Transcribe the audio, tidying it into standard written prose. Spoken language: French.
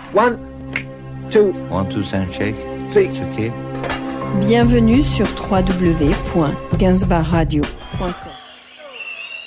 One, two, sound check. three. It's okay. Bienvenue sur www.gainsbourgradio.com.